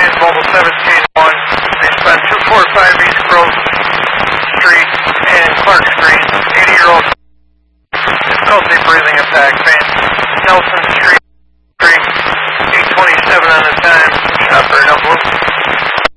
Indians Mobile 17-1. They spent 245 East Grove Street and Clark Street. 80-year-old difficulty breathing attack. Nelson